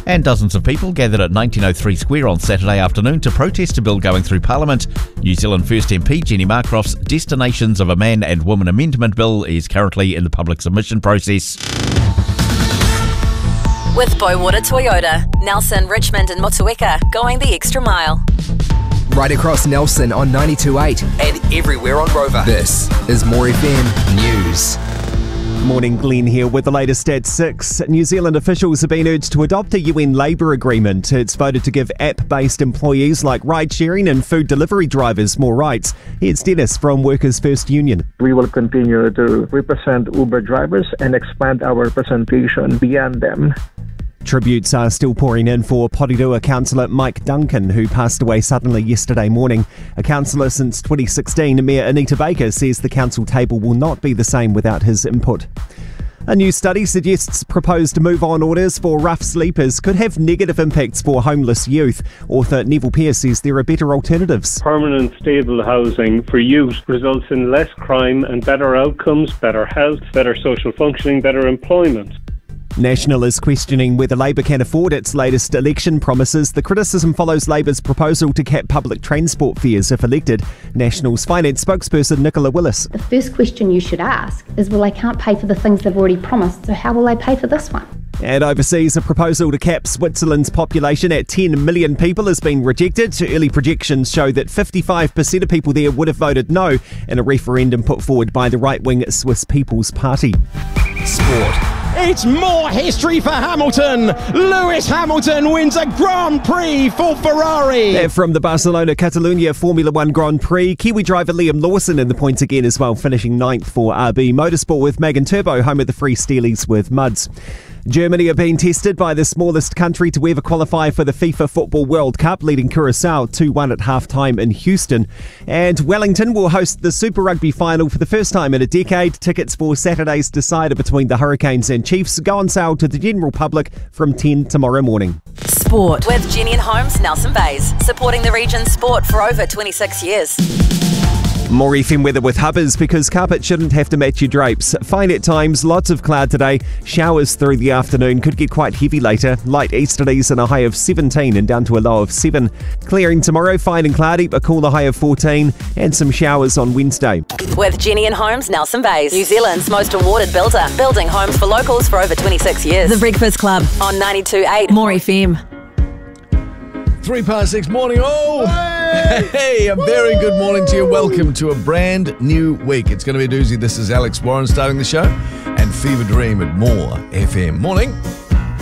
And dozens of people gathered at 1903 Square on Saturday afternoon to protest a bill going through Parliament. New Zealand First MP Jenny Marcroft's Destinations of a Man and Woman Amendment Bill is currently in the public submission process. With Boywater Toyota, Nelson, Richmond and Motueka, going the extra mile. Right across Nelson on 92.8 and everywhere on Rover. This is More FM News. Morning, Glenn here with the latest at 6. New Zealand officials have been urged to adopt a UN labour agreement. It's voted to give app-based employees like ride-sharing and food delivery drivers more rights. Here's Dennis from Workers' First Union. We will continue to represent Uber drivers and expand our representation beyond them. Tributes are still pouring in for Porirua councillor Mike Duncan, who passed away suddenly yesterday morning. A councillor since 2016, Mayor Anita Baker says the council table will not be the same without his input. A new study suggests proposed move-on orders for rough sleepers could have negative impacts for homeless youth. Author Neville Pearce says there are better alternatives. Permanent stable housing for youth results in less crime and better outcomes, better health, better social functioning, better employment. National is questioning whether Labour can afford its latest election promises. The criticism follows Labour's proposal to cap public transport fares if elected. National's finance spokesperson Nicola Willis. The first question you should ask is, well, they can't pay for the things they've already promised, so how will they pay for this one? And overseas, a proposal to cap Switzerland's population at 10 million people has been rejected. Early projections show that 55% of people there would have voted no in a referendum put forward by the right-wing Swiss People's Party. Sport. It's more history for Hamilton. Lewis Hamilton wins a Grand Prix for Ferrari. And from the Barcelona Catalunya Formula 1 Grand Prix, Kiwi driver Liam Lawson in the points again as well, finishing 9th for RB Motorsport with Megan Turbo, home of the Free Steelies with Muds. Germany have been tested by the smallest country to ever qualify for the FIFA Football World Cup, leading Curaçao 2-1 at half-time in Houston. And Wellington will host the Super Rugby final for the first time in a decade. Tickets for Saturday's decider between the Hurricanes and Chiefs go on sale to the general public from 10 tomorrow morning. Sport with Jenny and Holmes, Nelson Bays, supporting the region's sport for over 26 years. More FM weather with Hubbers, because carpet shouldn't have to match your drapes. Fine at times, lots of cloud today. Showers through the afternoon, could get quite heavy later. Light easterlies and a high of 17 and down to a low of 7. Clearing tomorrow, fine and cloudy, a cooler high of 14 and some showers on Wednesday. With Jenny and Holmes, Nelson Bays, New Zealand's most awarded builder, building homes for locals for over 26 years. The Breakfast Club on 92.8 More FM. 6:03 morning. Oh, hey, a very good morning to you. Welcome to a brand new week. It's going to be a doozy. This is Alex Warren starting the show and Fever Dream at More FM. Morning.